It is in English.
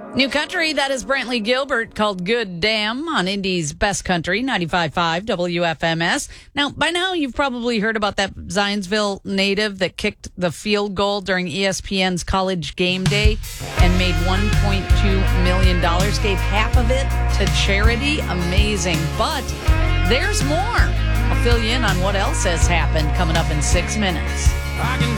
New country, that is Brantley Gilbert, called Good Damn on Indy's Best Country, 95.5 WFMS. Now, by now, you've probably heard about that Zionsville native that kicked the field goal during ESPN's College Game Day and made $1.2 million, gave half of it to charity. Amazing. But there's more. I'll fill you in on what else has happened coming up in 6 minutes. I can